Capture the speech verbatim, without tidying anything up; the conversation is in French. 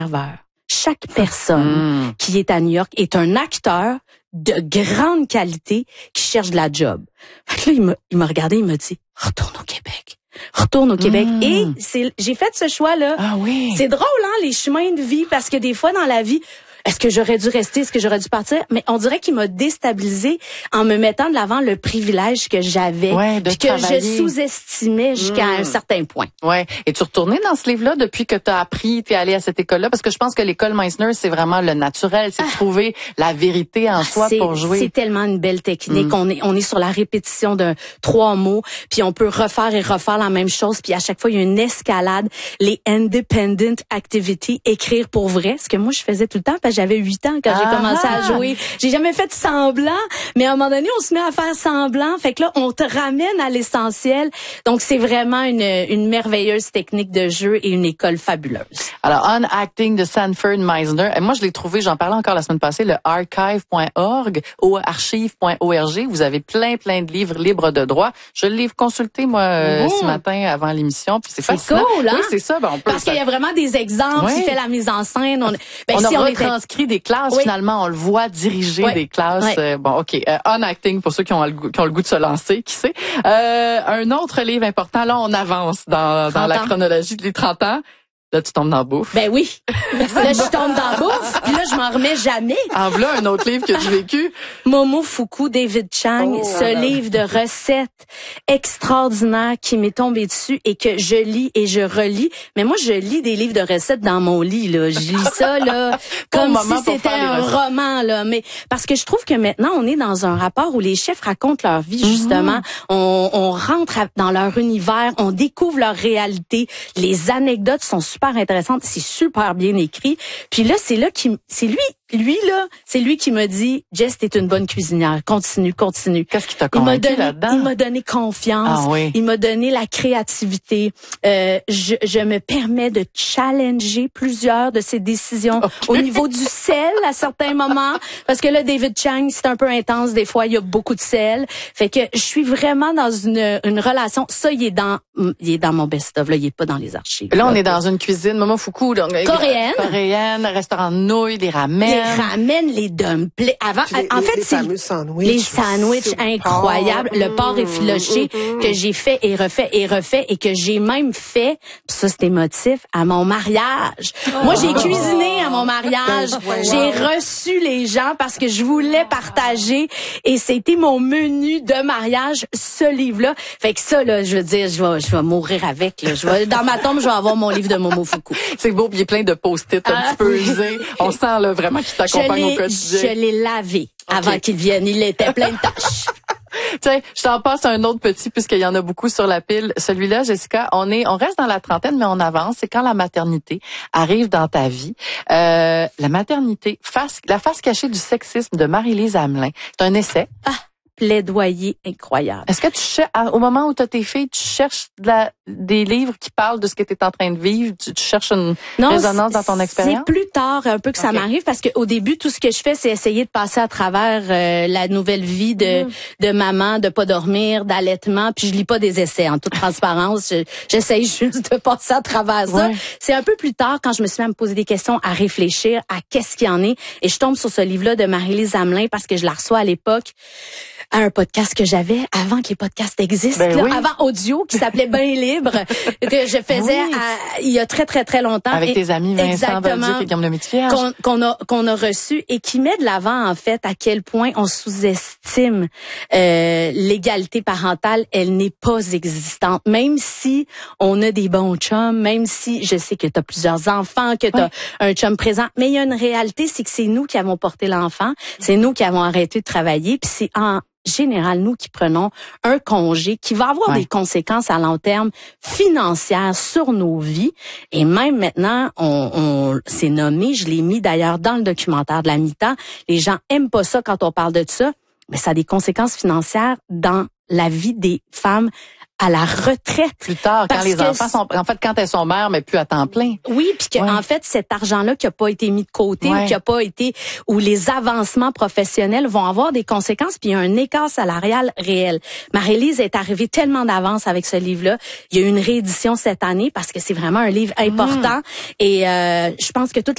Chaque personne mmh. qui est à New York est un acteur de grande qualité qui cherche de la job. Fait que là, il m'a, il m'a regardé, il m'a dit, retourne au Québec. Retourne au Québec. Mmh. Et c'est, j'ai fait ce choix-là. Ah oui. C'est drôle, hein, les chemins de vie, parce que des fois dans la vie, est-ce que j'aurais dû rester? Est-ce que j'aurais dû partir? Mais on dirait qu'il m'a déstabilisée en me mettant de l'avant le privilège que j'avais, ouais, de puis que travailler. je sous-estimais jusqu'à mmh. un certain point. Ouais. Es-tu retournée dans ce livre-là depuis que tu as appris, tu es allée à cette école-là? Parce que je pense que l'école Meisner, c'est vraiment le naturel, c'est ah. de trouver la vérité en ah, soi pour jouer. C'est tellement une belle technique. Mmh. On est on est sur la répétition d'un trois mots, puis on peut refaire et refaire la même chose, puis à chaque fois il y a une escalade. Les independent activities, écrire pour vrai, ce que moi je faisais tout le temps, parce que j'avais huit ans quand j'ai ah commencé à jouer. J'ai jamais fait semblant, mais à un moment donné, on se met à faire semblant. Fait que là, on te ramène à l'essentiel. Donc, c'est vraiment une, une merveilleuse technique de jeu et une école fabuleuse. Alors, On Acting de Sanford Meisner. Et moi, je l'ai trouvé, j'en parlais encore la semaine passée, le archive point org ou archive point org. Vous avez plein, plein de livres libres de droit. Je l'ai consulté, moi, euh, mmh. ce matin avant l'émission. Puis c'est, c'est cool, hein? Oui, c'est ça. Ben, on peut, Parce ça... qu'il y a vraiment des exemples. Oui. Il fait la mise en scène. On, ben, on si a on retranscrit était... des classes, oui. finalement, on le voit diriger oui. des classes. Oui. Euh, bon, OK. Euh, On Acting, pour ceux qui ont, le goût, qui ont le goût de se lancer, qui sait. Euh, un autre livre important, là, on avance dans, dans la chronologie des trente ans. Là, tu tombes dans la bouffe. Ben oui. Là, je tombe dans la bouffe, puis là, je m'en remets jamais. En voilà un autre livre que j'ai vécu. Momofuku, David Chang, oh, ce voilà. livre de recettes extraordinaire qui m'est tombé dessus et que je lis et je relis. Mais moi, je lis des livres de recettes dans mon lit, là. Je lis ça, là, comme si c'était un roman, là. Mais parce que je trouve que maintenant, on est dans un rapport où les chefs racontent leur vie, justement. Mm-hmm. On, on rentre dans leur univers, on découvre leur réalité. Les anecdotes sont super intéressante, c'est super bien écrit. Puis là, c'est là qui, c'est lui, lui là, c'est lui qui m'a dit, Jess, t'es une bonne cuisinière. Continue, continue. Qu'est-ce qui t'a convaincu là-dedans? Il m'a donné confiance. Ah, oui. Il m'a donné la créativité. Euh, je, je me permets de challenger plusieurs de ses décisions okay. au niveau du sel à certains moments, parce que là, David Chang, c'est un peu intense des fois. Il y a beaucoup de sel. Fait que je suis vraiment dans une, une relation. Ça, il est dans, il est dans mon best-of. Là, il est pas dans les archives. Là, on est dans une cuisine Momofuku, donc coréenne, coréenne, restaurant de nouilles, des ramen, les ramen, les dumplings. Avant, les, en les, fait, les c'est fameux sandwichs, les sandwichs incroyables, mmh, le porc effiloché mmh, que j'ai fait et refait et refait et que j'ai même fait. Pis ça, c'était émotif à mon mariage. Oh. Moi, j'ai cuisiné à mon mariage. Ben, j'ai reçu les gens parce que je voulais partager et c'était mon menu de mariage, ce livre-là. Fait que ça, là, je veux dire, je vais, je vais mourir avec. Là. Je vais, dans ma tombe, je vais avoir mon livre de Momofuku. C'est beau, puis il est plein de post-it un ah, petit peu usés. On sent là vraiment qu'il t'accompagne au quotidien. Je l'ai lavé okay. avant qu'il vienne. Il était plein de taches. Tiens, je t'en passe un autre petit puisqu'il y en a beaucoup sur la pile. Celui-là, Jessica, on est, on reste dans la trentaine, mais on avance. C'est quand la maternité arrive dans ta vie. Euh, la maternité, face, la face cachée du sexisme de Marie-Lise Hamelin. C'est un essai. Ah. Plaidoyer incroyable. Est-ce que tu cherches, au moment où tu as tes filles, tu cherches de la, des livres qui parlent de ce que tu es en train de vivre? Tu, tu cherches une non, résonance dans ton expérience? C'est plus tard un peu que ça okay. m'arrive parce qu'au début, tout ce que je fais, c'est essayer de passer à travers euh, la nouvelle vie de, mmh. de maman, de pas dormir, d'allaitement. Puis je lis pas des essais en toute transparence. Je, j'essaye juste de passer à travers ça. Ouais. C'est un peu plus tard quand je me suis mis à me poser des questions, à réfléchir à qu'est-ce qu'il y en est. Et je tombe sur ce livre-là de Marie-Lise Hamelin parce que je la reçois à l'époque à un podcast que j'avais avant que les podcasts existent, ben là, oui. avant audio, qui s'appelait Ben Libre, que je faisais oui. à, il y a très, très, très longtemps. Avec et, tes amis Vincent Bolduc et Guillaume Lemaitre-Vierge. Qu'on, qu'on a, qu'on a reçu et qui met de l'avant, en fait, à quel point on sous-estime euh, l'égalité parentale. Elle n'est pas existante. Même si on a des bons chums, même si je sais que tu as plusieurs enfants, que tu as oui. un chum présent, mais il y a une réalité, c'est que c'est nous qui avons porté l'enfant, c'est nous qui avons arrêté de travailler, puis c'est en général, nous qui prenons un congé qui va avoir ouais. des conséquences à long terme financières sur nos vies. Et même maintenant, on, on c'est nommé, je l'ai mis d'ailleurs dans le documentaire de la mi-temps. Les gens aiment pas ça quand on parle de ça, mais ça a des conséquences financières dans la vie des femmes à la retraite. Plus tard, quand les enfants sont, en fait, quand elles sont mères, mais plus à temps plein. Oui, puis que, ouais. en fait, cet argent-là qui a pas été mis de côté ouais. ou qui a pas été, où les avancements professionnels vont avoir des conséquences, puis il y a un écart salarial réel. Marie-Lise est arrivée tellement d'avance avec ce livre-là. Il y a eu une réédition cette année parce que c'est vraiment un livre important. Mmh. Et euh, je pense que toutes